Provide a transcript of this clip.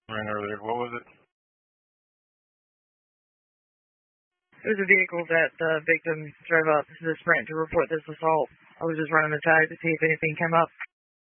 ran earlier. What was it? It was a vehicle that the victim drove up to the Sprint to report this assault. I was just running the tag to see if anything came up.